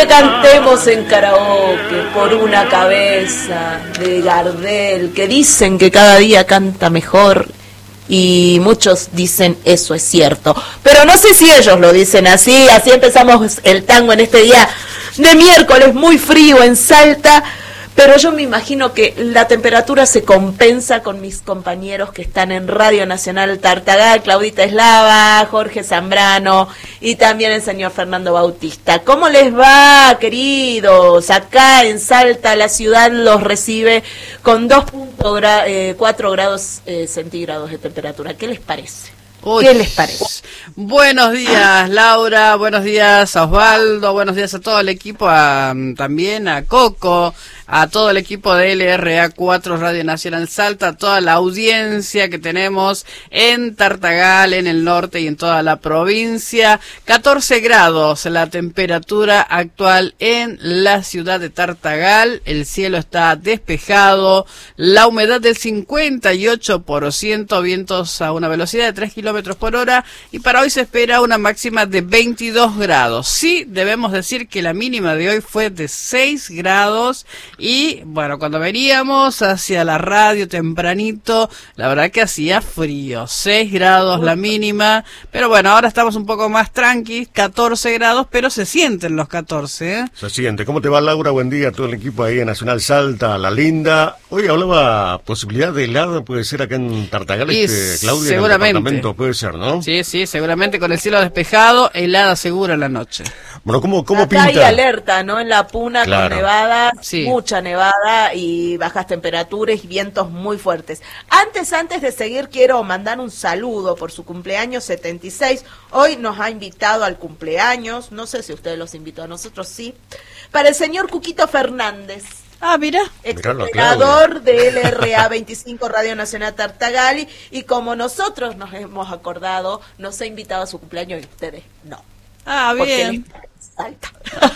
que cantemos en karaoke por una cabeza de Gardel, que dicen que cada día canta mejor, y muchos dicen eso es cierto, pero no sé si ellos lo dicen así. Así empezamos el tango en este día de miércoles muy frío en Salta. Pero yo me imagino que la temperatura se compensa con mis compañeros que están en Radio Nacional Tartagal, Claudita Eslava, Jorge Zambrano y también el señor Fernando Bautista. ¿Cómo les va, queridos? Acá en Salta la ciudad los recibe con 2.4 grados centígrados de temperatura. ¿Qué les parece? Uy, ¿Qué les parece? Buenos días, Laura, buenos días a Osvaldo, buenos días a todo el equipo, también a Coco, a todo el equipo de LRA4 Radio Nacional Salta, a toda la audiencia que tenemos en Tartagal, en el norte y en toda la provincia. 14 grados la temperatura actual en la ciudad de Tartagal, el cielo está despejado, la humedad del 58%, vientos a una velocidad de 3 kilómetros por hora, y para hoy se espera una máxima de 22 grados. Sí, debemos decir que la mínima de hoy fue de 6 grados, y bueno, cuando veníamos hacia la radio tempranito, la verdad que hacía frío, 6 grados la mínima, pero bueno, ahora estamos un poco más tranquilos, 14 grados, pero se sienten los 14, ¿eh? Se siente. ¿Cómo te va, Laura? Buen día a todo el equipo ahí en Nacional Salta, La Linda. Hoy hablaba posibilidad de helada, puede ser acá en Tartagal, Claudia, seguramente. En el departamento, puede ser, ¿no? Sí, seguramente con el cielo despejado, helada segura en la noche. Bueno, ¿cómo Acá pinta? hay alerta, ¿no? En La Puna, claro, con nevada, sí, mucha nevada y bajas temperaturas y vientos muy fuertes. Antes de seguir, quiero mandar un saludo por su cumpleaños 76. Hoy nos ha invitado al cumpleaños, no sé si usted los invitó, a nosotros sí, para el señor Cuquito Fernández. Ah, mira. Exoperador de LRA 25 Radio Nacional Tartagal, y como nosotros nos hemos acordado, nos ha invitado a su cumpleaños y ustedes no. Ah, bien. Salta.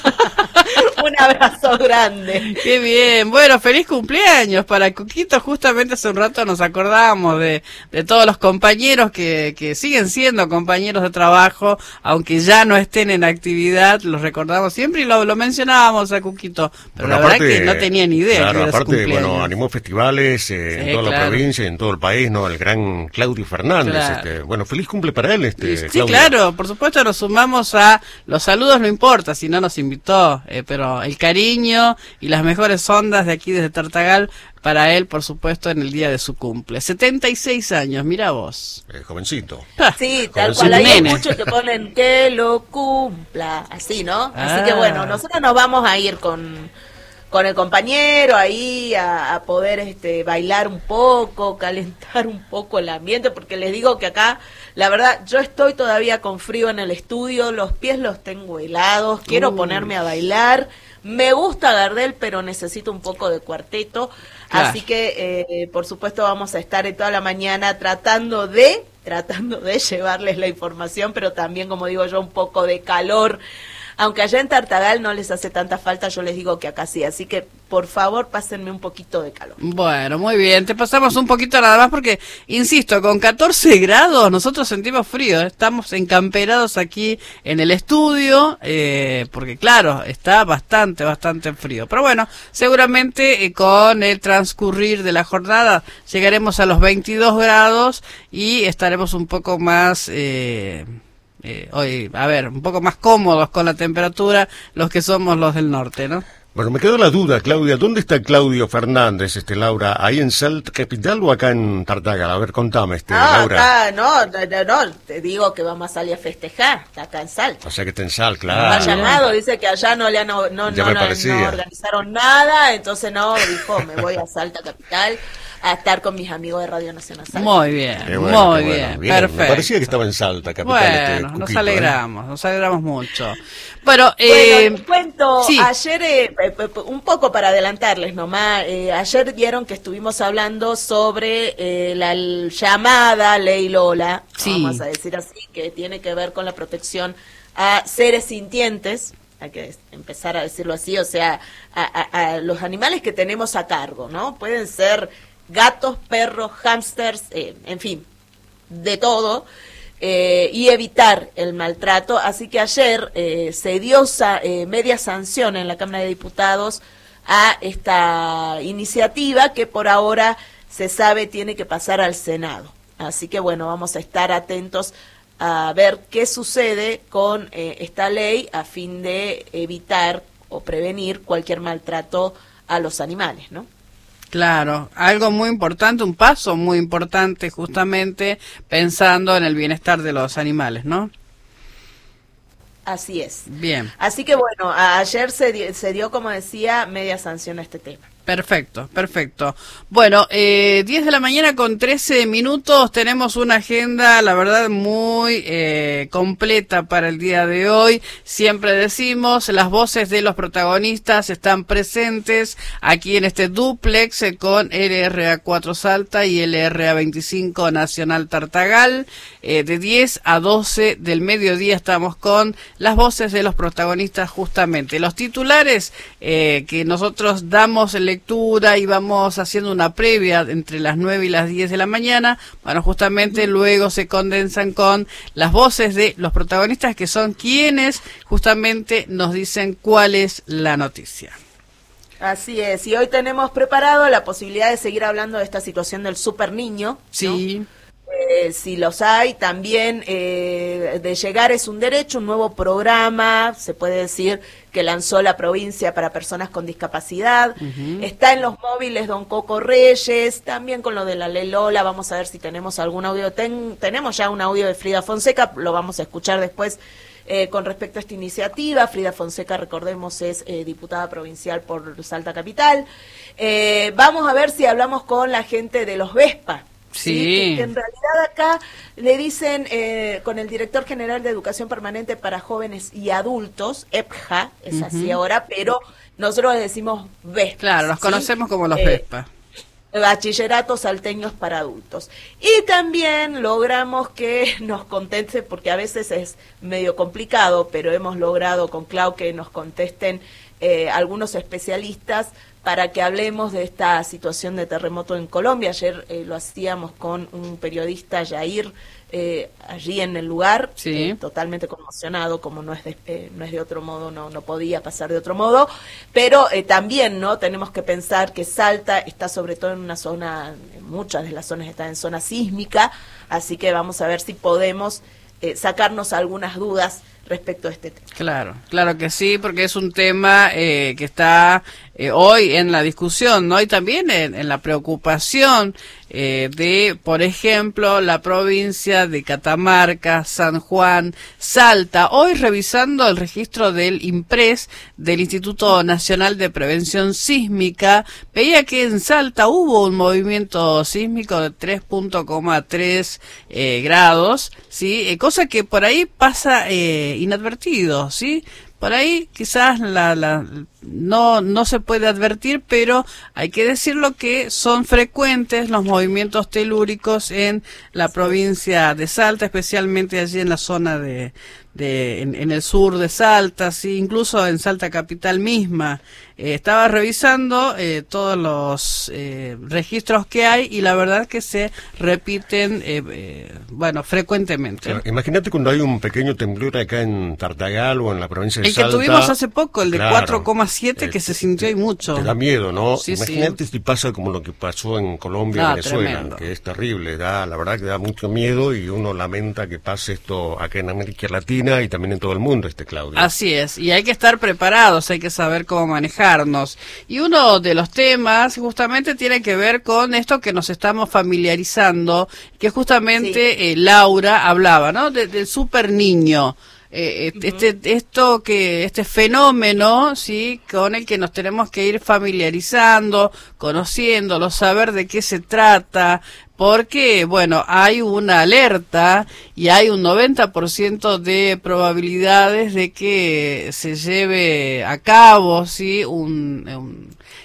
Un abrazo grande. Qué bien. Bueno, feliz cumpleaños para Cuquito. Justamente hace un rato nos acordamos de todos los compañeros que siguen siendo compañeros de trabajo, aunque ya no estén en actividad, los recordamos siempre y lo mencionábamos a Cuquito, pero bueno, la aparte, verdad que no tenía ni idea. Claro, que era su aparte, cumpleaños. bueno, animó festivales en toda la provincia, en todo el país, ¿no? El gran Claudio Fernández. Claro. Bueno, feliz cumple para él, Sí, Claudio. claro, por supuesto nos sumamos a los saludos, no importa si no nos invitó, pero el cariño y las mejores ondas de aquí desde Tartagal para él, por supuesto, en el día de su cumple. 76 años, mira vos. Jovencito. Sí, tal cual. Hay muchos que ponen que lo cumpla, así, ¿no? Así que bueno, nosotros nos vamos a ir con el compañero ahí a poder bailar un poco, calentar un poco el ambiente, porque les digo que acá, la verdad, yo estoy todavía con frío en el estudio, los pies los tengo helados, quiero ponerme a bailar. Me gusta Gardel, pero necesito un poco de cuarteto, claro. Así que por supuesto vamos a estar toda la mañana tratando de llevarles la información, pero también, como digo yo, un poco de calor. Aunque allá en Tartagal no les hace tanta falta, yo les digo que acá sí. Así que, por favor, pásenme un poquito de calor. Bueno, muy bien. Te pasamos un poquito nada más porque, insisto, con 14 grados nosotros sentimos frío. Estamos encamperados aquí en el estudio, porque, claro, está bastante frío. Pero bueno, seguramente con el transcurrir de la jornada llegaremos a los 22 grados y estaremos un poco más... hoy, a ver, un poco más cómodos con la temperatura, los que somos los del norte, ¿no? Bueno, me quedó la duda, Claudia, ¿dónde está Claudio Fernández, Laura? ¿Ahí en Salta Capital o acá en Tartagal? A ver, contame, Laura. Acá, no, te digo que vamos a salir a festejar, está acá en Salta. O sea que está en Salta, claro. Ha llamado, dice que allá no organizaron nada, entonces dijo, me voy a Salta Capital a estar con mis amigos de Radio Nacional Salta. Muy bien, muy bien, perfecto. Me parecía que estaba en Salta Capital. Bueno, nos alegramos mucho. Bueno, les cuento, sí. Ayer, un poco para adelantarles nomás, ayer vieron que estuvimos hablando sobre la llamada Ley Lola, sí, vamos a decir así, que tiene que ver con la protección a seres sintientes, hay que empezar a decirlo así, o sea, a los animales que tenemos a cargo, ¿no? Pueden ser gatos, perros, hámsters, en fin, de todo. y evitar el maltrato. Así que ayer se dio media sanción en la Cámara de Diputados a esta iniciativa que por ahora se sabe tiene que pasar al Senado. Así que bueno, vamos a estar atentos a ver qué sucede con esta ley a fin de evitar o prevenir cualquier maltrato a los animales, ¿no? Claro, algo muy importante, un paso muy importante justamente pensando en el bienestar de los animales, ¿no? Así es. Bien. Así que bueno, ayer se dio, como decía, media sanción a este tema. Perfecto, perfecto. Bueno, 10 de la mañana con 13 minutos, tenemos una agenda, la verdad, muy completa para el día de hoy. Siempre decimos, las voces de los protagonistas están presentes aquí en este dúplex con LRA4 Salta y LRA25 Nacional Tartagal. De 10 a 12 del mediodía estamos con las voces de los protagonistas justamente. Los titulares que nosotros damos lectura y vamos haciendo una previa entre las 9 y las 10 de la mañana, bueno, justamente luego se condensan con las voces de los protagonistas que son quienes justamente nos dicen cuál es la noticia. Así es, y hoy tenemos preparado la posibilidad de seguir hablando de esta situación del super niño. Sí. ¿No? Si los hay, también de llegar es un derecho, un nuevo programa, se puede decir que lanzó la provincia para personas con discapacidad. Está en los móviles Don Coco Reyes, también con lo de la ley Lola. Vamos a ver si tenemos algún audio. Tenemos ya un audio de Frida Fonseca, lo vamos a escuchar después. Con respecto a esta iniciativa, Frida Fonseca, recordemos, es diputada provincial por Salta Capital. Vamos a ver si hablamos con la gente de los Vespa. Sí. Que en realidad acá le dicen con el director general de Educación Permanente para Jóvenes y Adultos, EPJA, es así ahora, pero nosotros les decimos Vespa. Claro, los conocemos como los Vespa. Bachilleratos salteños para adultos. Y también logramos que nos conteste, porque a veces es medio complicado, pero hemos logrado con Clau que nos contesten algunos especialistas para que hablemos de esta situación de terremoto en Colombia. Ayer lo hacíamos con un periodista, Yair, allí en el lugar, sí. Totalmente conmocionado, como no es de otro modo, no podía pasar de otro modo, pero también no tenemos que pensar que Salta está sobre todo en una zona, muchas de las zonas están en zona sísmica, así que vamos a ver si podemos sacarnos algunas dudas respecto a este tema. Claro que sí, porque es un tema que está hoy en la discusión, ¿no? Y también en la preocupación de, por ejemplo, la provincia de Catamarca, San Juan, Salta. Hoy revisando el registro del INPRES, del Instituto Nacional de Prevención Sísmica, veía que en Salta hubo un movimiento sísmico de 3.3 grados, ¿sí? Cosa que por ahí pasa inadvertido, ¿sí? Por ahí quizás no se puede advertir, pero hay que decirlo que son frecuentes los movimientos telúricos en la provincia de Salta, especialmente allí en la zona en el sur de Salta, sí, incluso en Salta capital misma. Estaba revisando todos los registros que hay y la verdad que se repiten, frecuentemente. Claro, imagínate cuando hay un pequeño temblor acá en Tartagal o en la provincia de Salta. El que tuvimos hace poco, el de 4,7 que se sintió y mucho. Te da miedo, ¿no? Sí, imagínate si pasa como lo que pasó en Colombia y Venezuela, tremendo. Que es terrible, la verdad que da mucho miedo y uno lamenta que pase esto acá en América Latina y también en todo el mundo, Claudio. Así es, y hay que estar preparados, hay que saber cómo manejarnos. Y uno de los temas justamente tiene que ver con esto que nos estamos familiarizando, que justamente Laura hablaba, ¿no? Del super niño. Este fenómeno, sí, con el que nos tenemos que ir familiarizando, conociéndolo, saber de qué se trata, porque, bueno, hay una alerta y hay un 90% de probabilidades de que se lleve a cabo, sí,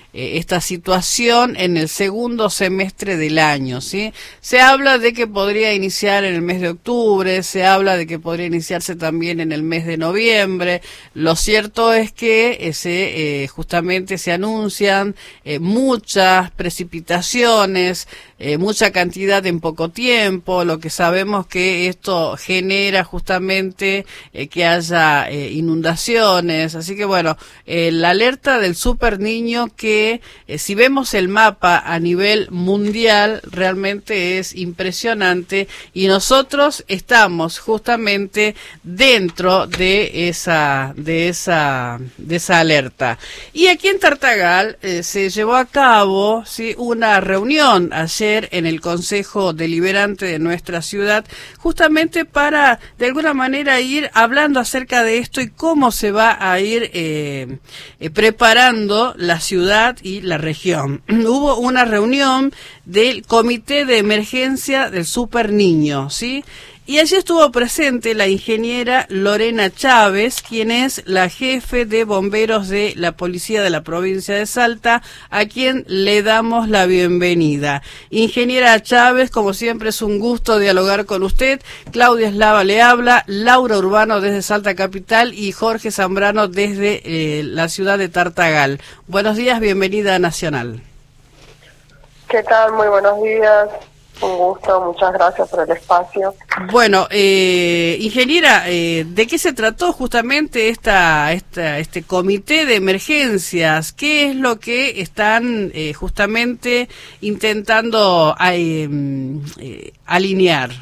esta situación en el segundo semestre del año, ¿sí? Se habla de que podría iniciar en el mes de octubre, se habla de que podría iniciarse también en el mes de noviembre. Lo cierto es que justamente se anuncian muchas precipitaciones, mucha cantidad en poco tiempo, lo que sabemos que esto genera justamente que haya inundaciones, así que bueno, la alerta del Super Niño que si vemos el mapa a nivel mundial realmente es impresionante y nosotros estamos justamente dentro de esa alerta. Y aquí en Tartagal se llevó a cabo, ¿sí?, una reunión ayer en el Consejo Deliberante de nuestra ciudad, justamente para de alguna manera ir hablando acerca de esto y cómo se va a ir preparando la ciudad y la región. Hubo una reunión del Comité de Emergencia del Super Niño, ¿sí? Y allí estuvo presente la ingeniera Lorena Chávez, quien es la jefe de bomberos de la Policía de la provincia de Salta, a quien le damos la bienvenida. Ingeniera Chávez, como siempre es un gusto dialogar con usted. Claudia Eslava le habla, Laura Urbano desde Salta Capital y Jorge Zambrano desde la ciudad de Tartagal. Buenos días, bienvenida a Nacional. ¿Qué tal? Muy buenos días. Un gusto, muchas gracias por el espacio. Bueno, ingeniera, ¿de qué se trató justamente este comité de emergencias? ¿Qué es lo que están justamente intentando alinear?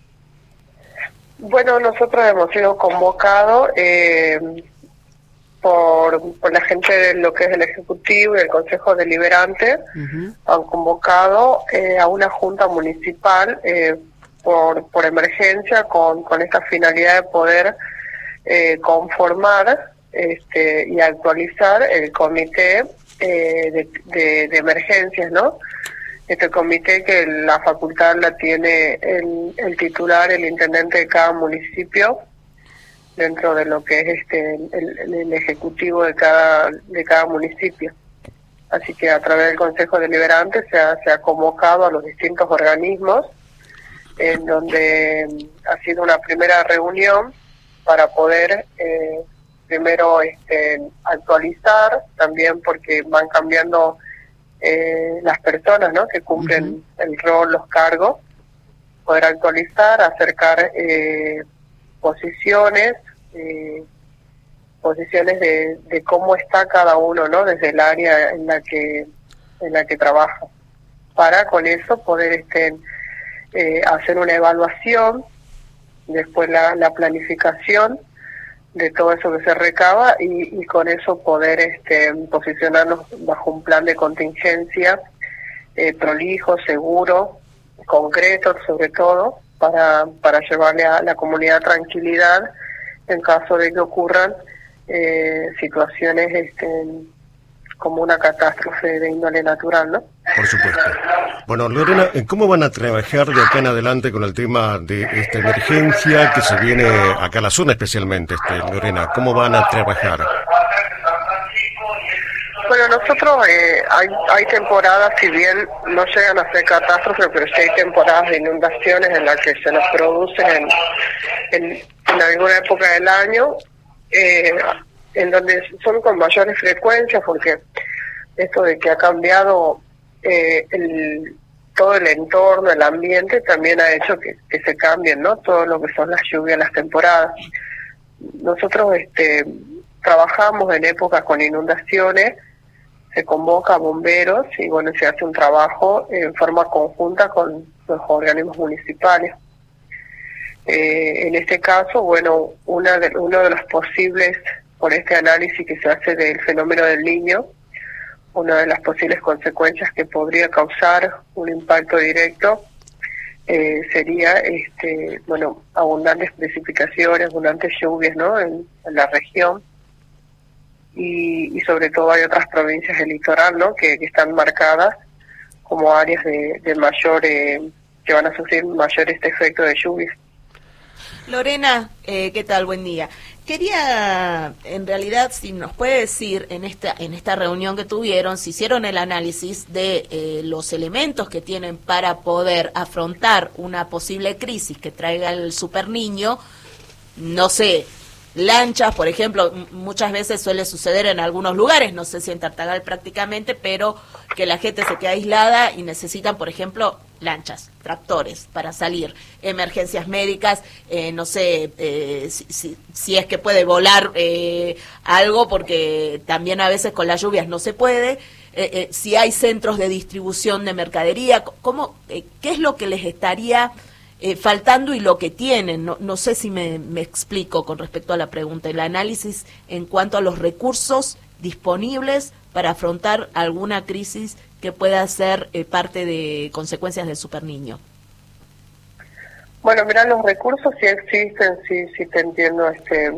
Bueno, nosotros hemos sido convocados por la gente de lo que es el Ejecutivo y el Consejo Deliberante. Han convocado a una junta municipal por emergencia con esta finalidad de poder conformar y actualizar el comité de emergencias, ¿no? Este comité que la facultad la tiene el titular, el intendente de cada municipio, dentro de lo que es el ejecutivo de cada municipio. Así que a través del Consejo Deliberante se ha convocado a los distintos organismos, en donde ha sido una primera reunión para poder primero actualizar, también porque van cambiando las personas, ¿no?, que cumplen el rol, los cargos, poder actualizar, acercar posiciones de cómo está cada uno, ¿no?, desde el área en la que trabaja, para con eso poder hacer una evaluación, después la planificación de todo eso que se recaba y con eso poder posicionarnos bajo un plan de contingencia prolijo, seguro, concreto sobre todo, para llevarle a la comunidad tranquilidad en caso de que ocurran situaciones como una catástrofe de índole natural, ¿no? Por supuesto. Bueno, Lorena, ¿cómo van a trabajar de acá en adelante con el tema de esta emergencia que se viene acá a la zona especialmente, Lorena? ¿Cómo van a trabajar? Bueno, nosotros hay temporadas, si bien no llegan a ser catástrofes, pero sí hay temporadas de inundaciones en las que se nos producen en alguna época del año, en donde son con mayores frecuencias, porque esto de que ha cambiado todo el entorno, el ambiente, también ha hecho que se cambien, ¿no?, todo lo que son las lluvias, las temporadas. Nosotros trabajamos en épocas con inundaciones, se convoca a bomberos y bueno, se hace un trabajo en forma conjunta con los organismos municipales. En este caso, bueno, uno de los posibles, por este análisis que se hace del fenómeno del Niño, una de las posibles consecuencias que podría causar un impacto directo sería abundantes precipitaciones, abundantes lluvias, ¿no?, en la región. Y sobre todo hay otras provincias del litoral, ¿no?, que están marcadas como áreas de mayor que van a sufrir mayor efecto de lluvias. Lorena, ¿qué tal? Buen día. quería, en realidad, si nos puede decir en esta reunión que tuvieron, si hicieron el análisis de los elementos que tienen para poder afrontar una posible crisis que traiga el superniño, no sé, lanchas, por ejemplo, muchas veces suele suceder en algunos lugares, no sé si en Tartagal prácticamente, pero que la gente se queda aislada y necesitan, por ejemplo, lanchas, tractores para salir, emergencias médicas, no sé si es que puede volar algo, porque también a veces con las lluvias no se puede, si hay centros de distribución de mercadería, ¿qué es lo que les estaría faltando y lo que tienen? No sé si me explico con respecto a la pregunta, el análisis en cuanto a los recursos disponibles para afrontar alguna crisis que pueda ser parte de consecuencias del superniño. Bueno, mira, los recursos sí existen, sí te entiendo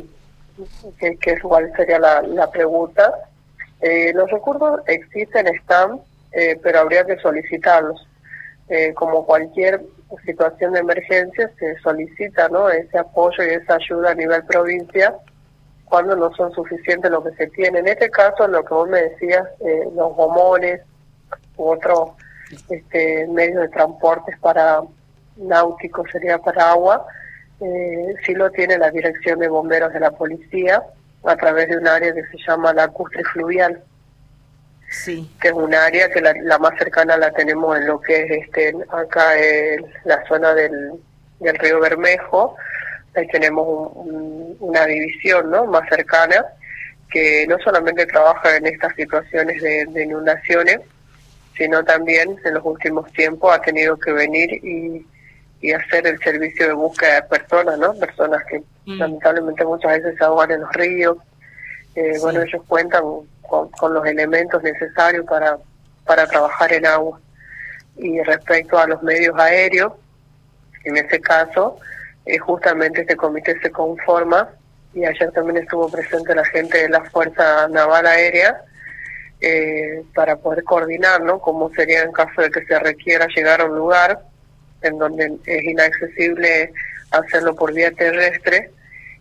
que igual sería la pregunta. Los recursos existen, están, pero habría que solicitarlos. Como cualquier situación de emergencia, se solicita, ¿no?, ese apoyo y esa ayuda a nivel provincia cuando no son suficientes lo que se tiene. En este caso, lo que vos me decías, los gomones u otros medios de transportes para náuticos, sería para agua, sí lo tiene la Dirección de Bomberos de la Policía a través de un área que se llama lacustre fluvial. Sí. Que es un área que la más cercana la tenemos en lo que es acá en la zona del río Bermejo. Ahí tenemos una división, ¿no?, más cercana, que no solamente trabaja en estas situaciones de inundaciones, sino también en los últimos tiempos ha tenido que venir y hacer el servicio de búsqueda de personas, ¿no? Personas que lamentablemente muchas veces se ahogan en los ríos. Bueno, ellos cuentan con los elementos necesarios para trabajar en agua. Y respecto a los medios aéreos, en ese caso, justamente este comité se conforma, y ayer también estuvo presente la gente de la Fuerza Naval Aérea, para poder coordinar, ¿no?, cómo sería en caso de que se requiera llegar a un lugar en donde es inaccesible hacerlo por vía terrestre,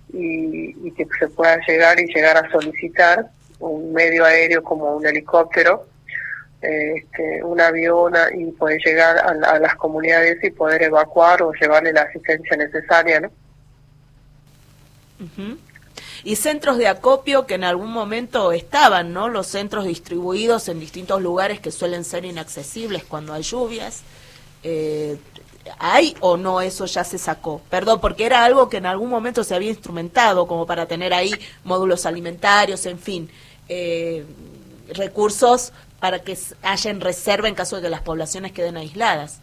y que se pueda llegar a solicitar un medio aéreo como un helicóptero, un avión, y poder llegar a las comunidades y poder evacuar o llevarle la asistencia necesaria, ¿no? Uh-huh. Y centros de acopio que en algún momento estaban, ¿no?, los centros distribuidos en distintos lugares que suelen ser inaccesibles cuando hay lluvias. ¿Hay o no eso ya se sacó? Perdón, porque era algo que en algún momento se había instrumentado como para tener ahí módulos alimentarios, en fin, recursos para que haya en reserva en caso de que las poblaciones queden aisladas.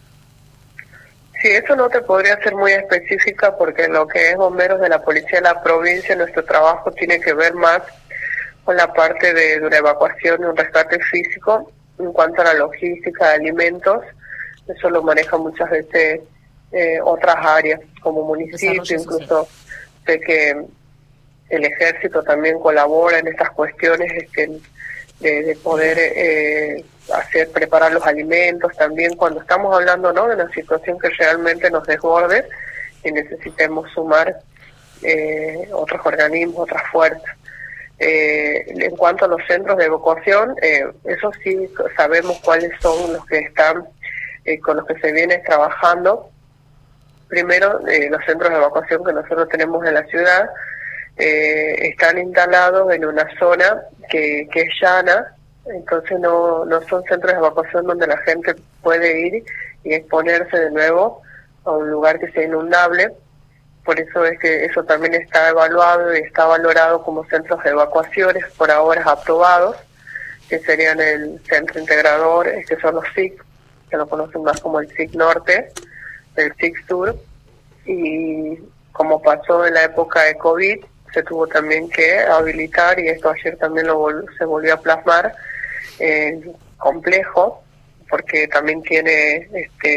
Sí, eso no te podría ser muy específica, porque lo que es bomberos de la policía de la provincia, nuestro trabajo tiene que ver más con la parte de una evacuación, de un rescate físico. En cuanto a la logística de alimentos, eso lo maneja muchas veces otras áreas, como municipio, incluso sé que el ejército también colabora en estas cuestiones de poder preparar los alimentos también, cuando estamos hablando, ¿no?, de una situación que realmente nos desborde y necesitemos sumar otros organismos, otras fuerzas. En cuanto a los centros de evacuación, eso sí sabemos cuáles son los que están, con los que se viene trabajando. Primero, los centros de evacuación que nosotros tenemos en la ciudad están instalados en una zona que es llana, entonces no son centros de evacuación donde la gente puede ir y exponerse de nuevo a un lugar que sea inundable. Por eso es que eso también está evaluado y está valorado como centros de evacuaciones por ahora aprobados, que serían el Centro Integrador, que son los SIC, que lo conocen más como el SIC Norte, el SIC Sur, y como pasó en la época de COVID, se tuvo también que habilitar, y esto ayer también se volvió a plasmar, complejo, porque también tiene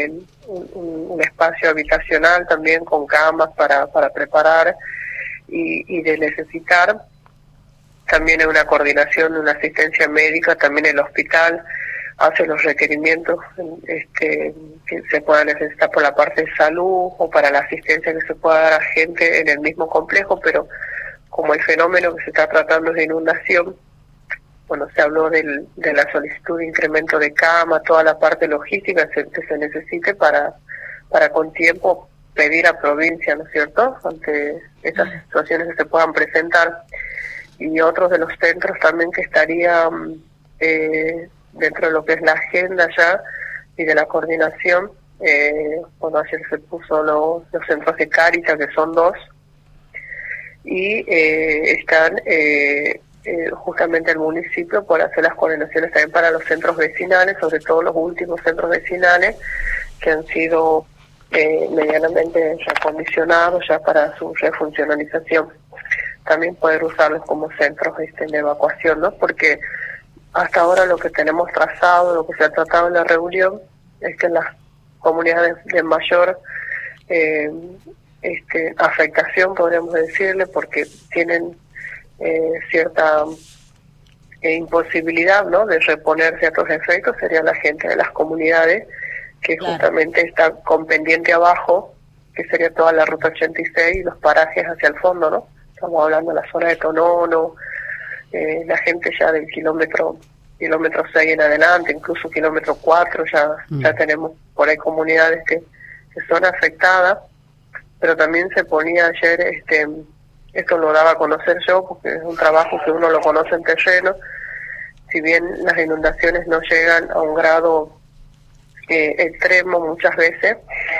un espacio habitacional también con camas para preparar y de necesitar. También hay una coordinación de una asistencia médica, también el hospital hace los requerimientos que se puedan necesitar por la parte de salud o para la asistencia que se pueda dar a gente en el mismo complejo, pero como el fenómeno que se está tratando es de inundación, bueno, se habló de la solicitud de incremento de cama, toda la parte logística que se necesite para con tiempo pedir a provincia, ¿no es cierto?, ante estas situaciones que se puedan presentar. Y otros de los centros también que estarían dentro de lo que es la agenda ya y de la coordinación, bueno, ayer se puso los centros de Cáritas, que son 2, y están justamente el municipio por hacer las coordinaciones también para los centros vecinales, sobre todo los últimos centros vecinales que han sido medianamente reacondicionados ya para su refuncionalización. También poder usarlos como centros de evacuación, ¿no? Porque hasta ahora lo que tenemos trazado, lo que se ha tratado en la reunión, es que las comunidades de mayor afectación, podríamos decirle, porque tienen cierta imposibilidad, ¿no?, de reponerse a estos efectos, sería la gente de las comunidades que justamente está con pendiente abajo, que sería toda la ruta 86 y los parajes hacia el fondo, ¿no? Estamos hablando de la zona de Tonono, la gente ya del kilómetro 6 en adelante, incluso kilómetro 4, ya tenemos por ahí comunidades que son afectadas, pero también se ponía ayer, esto lo daba a conocer yo, porque es un trabajo que uno lo conoce en terreno, si bien las inundaciones no llegan a un grado extremo muchas veces,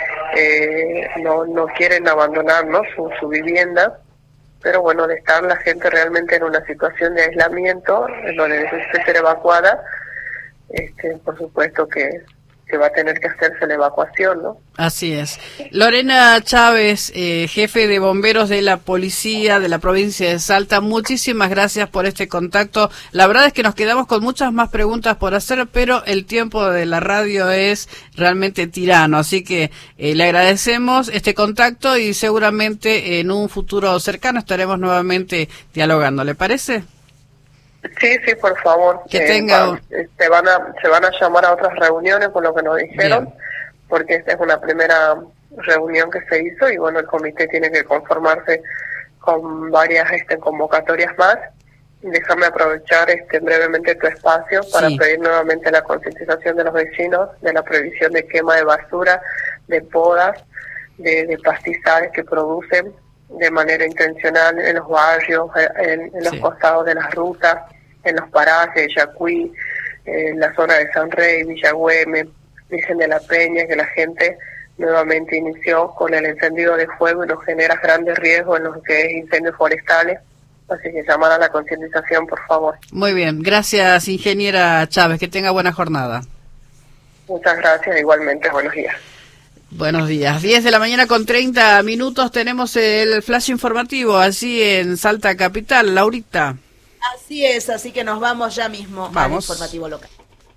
no quieren abandonar, ¿no?, su vivienda, pero bueno, de estar la gente realmente en una situación de aislamiento, en donde necesita ser evacuada, por supuesto que va a tener que hacerse la evacuación, ¿no? Así es. Lorena Chávez, jefe de bomberos de la policía de la provincia de Salta, muchísimas gracias por este contacto. La verdad es que nos quedamos con muchas más preguntas por hacer, pero el tiempo de la radio es realmente tirano, así que le agradecemos este contacto y seguramente en un futuro cercano estaremos nuevamente dialogando. ¿Le parece? Sí, por favor. Que tenga... se van a llamar a otras reuniones, por lo que nos dijeron. Bien. Porque esta es una primera reunión que se hizo y bueno, el comité tiene que conformarse con varias convocatorias más. Déjame aprovechar brevemente tu espacio para pedir nuevamente la concientización de los vecinos de la prohibición de quema de basura, de podas, de pastizales que producen de manera intencional en los barrios, en los costados de las rutas, en los parajes, Yacuí, en la zona de San Rey, Villagüeme, Virgen de la Peña, que la gente nuevamente inició con el encendido de fuego y nos genera grandes riesgos en los que es incendios forestales. Así que llamar a la concientización, por favor. Muy bien, gracias, ingeniera Chávez, que tenga buena jornada. Muchas gracias, igualmente, buenos días. Buenos días, 10 de la mañana con 30 minutos, tenemos el flash informativo allí en Salta Capital. Laurita. Así es, así que nos vamos ya mismo al informativo local.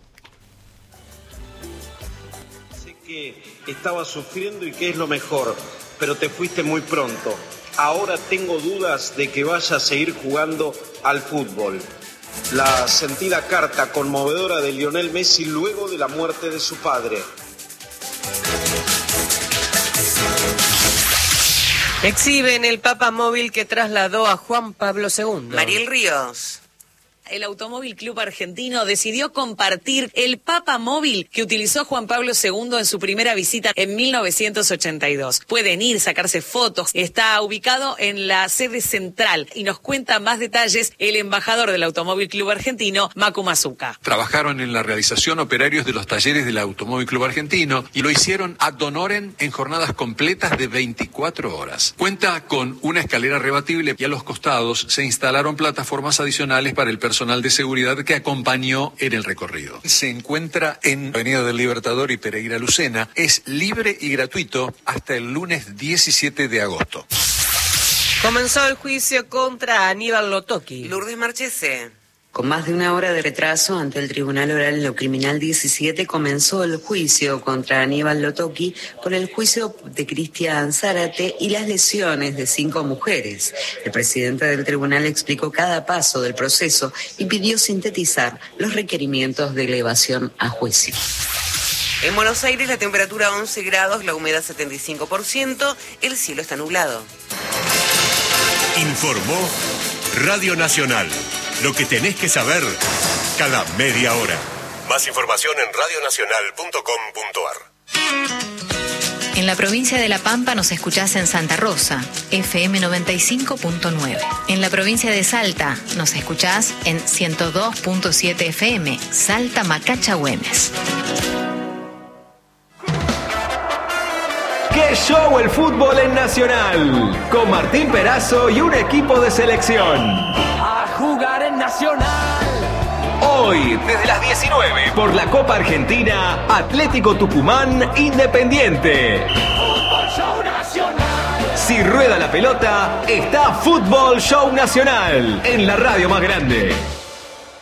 Sé que estabas sufriendo y que es lo mejor, pero te fuiste muy pronto. Ahora tengo dudas de que vayas a seguir jugando al fútbol. La sentida carta conmovedora de Lionel Messi luego de la muerte de su padre. Exhiben el papamóvil que trasladó a Juan Pablo II. Mariel Ríos. El Automóvil Club Argentino decidió compartir el papamóvil que utilizó Juan Pablo II en su primera visita en 1982. Pueden ir, sacarse fotos. Está ubicado en la sede central y nos cuenta más detalles el embajador del Automóvil Club Argentino, Macu Mazuca. Trabajaron en la realización operarios de los talleres del Automóvil Club Argentino y lo hicieron ad honorem en jornadas completas de 24 horas. Cuenta con una escalera rebatible y a los costados se instalaron plataformas adicionales para el personal de seguridad que acompañó en el recorrido. Se encuentra en Avenida del Libertador y Pereira Lucena. Es libre y gratuito hasta el lunes 17 de agosto. Comenzó el juicio contra Aníbal Lotoki. Lourdes Marchese. Con más de una hora de retraso ante el Tribunal Oral en lo Criminal 17 comenzó el juicio contra Aníbal Lotoki por el juicio de Cristian Zárate y las lesiones de 5 mujeres. El presidente del tribunal explicó cada paso del proceso y pidió sintetizar los requerimientos de elevación a juicio. En Buenos Aires la temperatura 11 grados, la humedad 75%, el cielo está nublado. Informó Radio Nacional. Lo que tenés que saber cada media hora. Más información en radionacional.com.ar. En la provincia de La Pampa nos escuchás en Santa Rosa, FM 95.9. En la provincia de Salta nos escuchás en 102.7 FM, Salta Macacha Güemes. ¡Qué show el fútbol en Nacional! Con Martín Perazo y un equipo de selección. A jugar en Nacional. Hoy, desde las 19, por la Copa Argentina, Atlético Tucumán Independiente. Fútbol Show Nacional. Si rueda la pelota, está Fútbol Show Nacional en la radio más grande.